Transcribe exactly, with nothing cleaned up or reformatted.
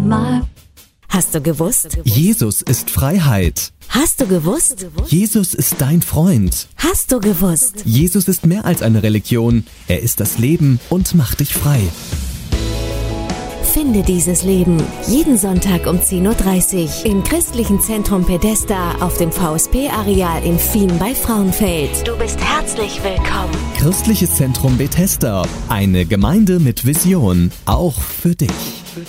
my. Hast du gewusst? Jesus ist Freiheit. Hast du gewusst? Jesus ist dein Freund. Hast du gewusst? Jesus ist mehr als eine Religion. Er ist das Leben und macht dich frei. Finde dieses Leben jeden Sonntag um zehn Uhr dreißig im Christlichen Zentrum Bethesda auf dem V S P-Areal in Fien bei Frauenfeld. Du bist herzlich willkommen. Christliches Zentrum Bethesda. Eine Gemeinde mit Vision. Auch für dich.